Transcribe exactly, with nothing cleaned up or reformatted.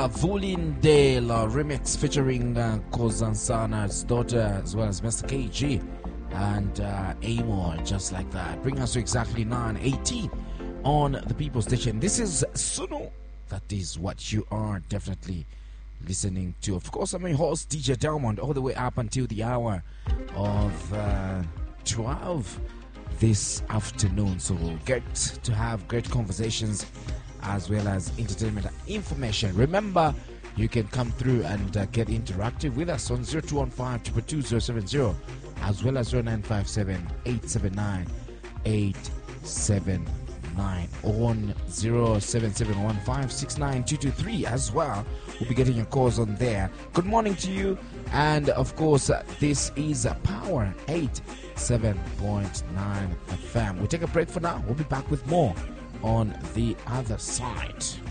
uh, Vulindale remix featuring uh, Kozansana's daughter as well as Mister K G and uh, Amor, just like that. Bring us to exactly nine eighteen on the People Station. This is Suno. That is what you are definitely listening to. Of course, I'm your host, D J Diamond, all the way up until the hour of uh, twelve this afternoon. So we'll get to have great conversations as well as entertainment and information. Remember, you can come through and uh, get interactive with us on zero two one five, two two two, zero seven zero as well as zero nine five seven, eight seven nine, eight seven nine on zero seven seven one five six nine two two three as well. We'll be getting your calls on there. Good morning to you, and of course uh, this is uh, Power eighty-seven point nine F M. We'll take a break for now. We'll be back with more on the other side.